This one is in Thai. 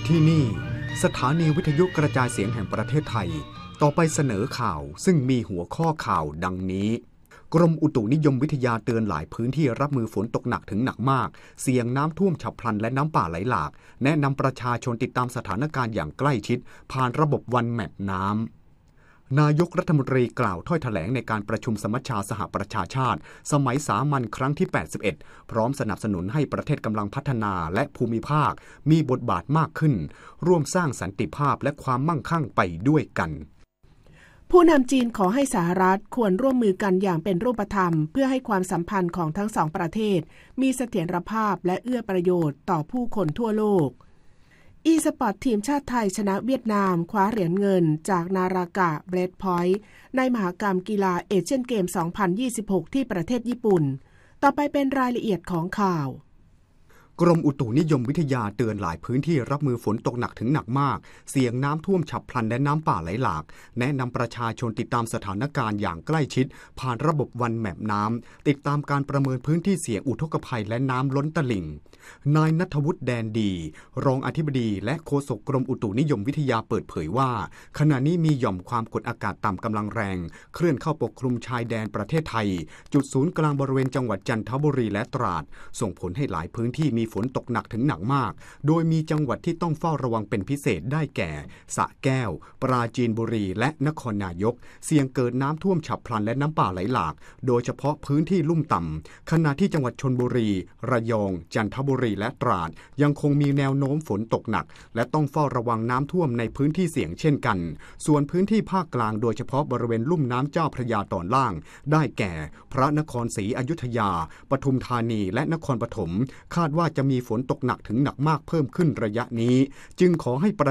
ที่นี่สถานีวิทยุกระจายเสียงแห่งประเทศไทยต่อไปเสนอข่าวซึ่งมีหัวข้อข่าวดังนี้กรมอุตุนิยมวิทยาเตือนหลายพื้นที่รับมือฝนตกหนักถึงหนักมากเสี่ยงน้ำท่วมฉับพลันและน้ำป่าไหลหลากแนะนำประชาชนติดตามสถานการณ์อย่างใกล้ชิดผ่านระบบวันแมปน้ำนายกรัฐมนตรีกล่าวถ้อยแถลงในการประชุมสมัชชาสหประชาชาติสมัยสามัญครั้งที่ 81 พร้อมสนับสนุนให้ประเทศกำลังพัฒนาและภูมิภาคมีบทบาทมากขึ้นร่วมสร้างสันติภาพและความมั่งคั่งไปด้วยกันผู้นำจีนขอให้สหรัฐควรร่วมมือกันอย่างเป็นรูปธรรมเพื่อให้ความสัมพันธ์ของทั้งสองประเทศมีเสถียรภาพและเอื้อประโยชน์ต่อผู้คนทั่วโลกสปอร์ตทีมชาติไทยชนะเวียดนามคว้าเหรียญเงินจากนารากะเบรดพอยต์ในมหกรรมกีฬาเอเชียนเกม 2026 ที่ประเทศญี่ปุ่นต่อไปเป็นรายละเอียดของข่าวกรมอุตุนิยมวิทยาเตือนหลายพื้นที่รับมือฝนตกหนักถึงหนักมากเสี่ยงน้ำท่วมฉับพลันและน้ำป่าไหลหลากแนะนำประชาชนติดตามสถานการณ์อย่างใกล้ชิดผ่านระบบวันแมปน้ำติดตามการประเมินพื้นที่เสี่ยงอุทกภัยและน้ำล้นตลิ่งนายณัฐวุฒิแดนดีรองอธิบดีและโฆษกกรมอุตุนิยมวิทยาเปิดเผยว่าขณะนี้มีหย่อมความกดอากาศต่ำกำลังแรงเคลื่อนเข้าปกคลุมชายแดนประเทศไทยจุดศูนย์กลางบริเวณจังหวัดจันทบุรีและตราดส่งผลให้หลายพื้นที่มีฝนตกหนักถึงหนักมากโดยมีจังหวัดที่ต้องเฝ้าระวังเป็นพิเศษได้แก่สระแก้วปราจีนบุรีและนครนายกเสี่ยงเกิดน้ำท่วมฉับพลันและน้ำป่าไหลหลากโดยเฉพาะพื้นที่ลุ่มต่ำขณะที่จังหวัดชลบุรีระยองจันทบุรีและตราดยังคงมีแนวโน้มฝนตกหนักและต้องเฝ้าระวังน้ำท่วมในพื้นที่เสี่ยงเช่นกันส่วนพื้นที่ภาคกลางโดยเฉพาะบริเวณลุ่มน้ำเจ้าพระยาตอนล่างได้แก่พระนครศรีอยุธยาปทุมธานีและนครปฐมคาดว่าจะมีฝนตกหนักถึงหนักมากเพิ่มขึ้นระยะนี้จึงขอให้